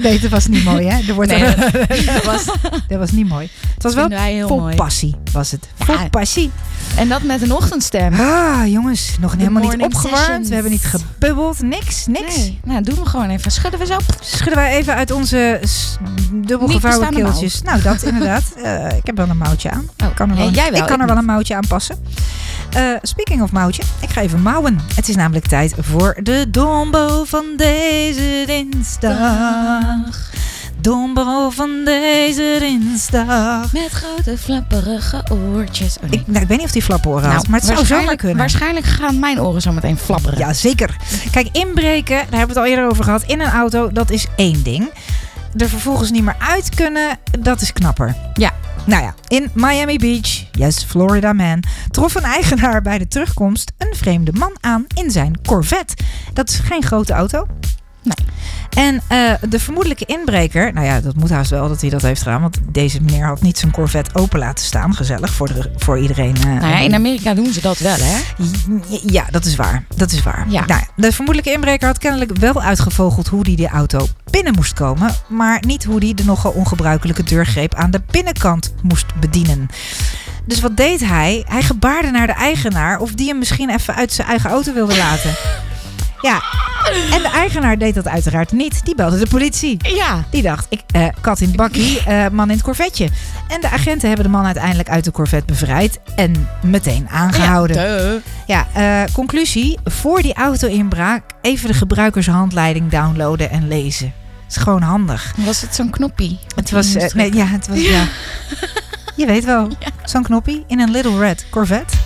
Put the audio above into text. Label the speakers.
Speaker 1: Nee, dat was niet mooi, hè? Dat was niet mooi. Het was wel vol
Speaker 2: mooi.
Speaker 1: passie, was het. Vol passie.
Speaker 2: En dat met een ochtendstem.
Speaker 1: Jongens, nog helemaal niet opgewarmd.
Speaker 2: Sessions.
Speaker 1: We hebben niet gebubbeld. Niks.
Speaker 2: Nee. Nou, doen we gewoon even. Schudden we zo.
Speaker 1: Schudden wij even uit onze dubbelgevouwen
Speaker 2: Niet bestaande
Speaker 1: keeltjes. Nou, dat inderdaad. Ik heb wel een mouwtje aan. Ik kan er wel een mouwtje aan passen. Speaking of mouwtje, ik ga even mouwen. Het is namelijk tijd voor de Dombo van deze dinsdag. Dombo van deze dinsdag.
Speaker 2: Met grote flapperige oortjes. Oh, nee.
Speaker 1: Ik weet niet of die flappenoren had, maar het zou zomaar kunnen.
Speaker 2: Waarschijnlijk gaan mijn oren zo meteen flapperen.
Speaker 1: Ja, zeker. Kijk, inbreken, daar hebben we het al eerder over gehad, in een auto, dat is één ding. Er vervolgens niet meer uit kunnen, dat is knapper.
Speaker 2: Ja.
Speaker 1: Nou ja, in Miami Beach, yes, Florida man, trof een eigenaar bij de terugkomst een vreemde man aan in zijn Corvette. Dat is geen grote auto.
Speaker 2: Nee.
Speaker 1: En de vermoedelijke inbreker, nou ja, dat moet haast wel dat hij dat heeft gedaan, want deze meneer had niet zijn Corvette open laten staan, gezellig voor iedereen.
Speaker 2: Nou ja, in Amerika doen ze dat wel, hè?
Speaker 1: Ja, dat is waar.
Speaker 2: Ja.
Speaker 1: Nou ja, de vermoedelijke inbreker had kennelijk wel uitgevogeld hoe hij de auto binnen moest komen, maar niet hoe hij de nogal ongebruikelijke deurgreep aan de binnenkant moest bedienen. Dus wat deed hij? Hij gebaarde naar de eigenaar of die hem misschien even uit zijn eigen auto wilde laten. Ja, en de eigenaar deed dat uiteraard niet. Die belde de politie.
Speaker 2: Ja.
Speaker 1: Die dacht, kat in het bakkie, man in het Corvetje. En de agenten hebben de man uiteindelijk uit de Corvette bevrijd en meteen aangehouden. Ja, conclusie, voor die auto-inbraak even de gebruikershandleiding downloaden en lezen. Dat is gewoon handig.
Speaker 2: Was het zo'n knoppie?
Speaker 1: Het was, ja. Je weet wel, zo'n knoppie in een Little Red Corvette.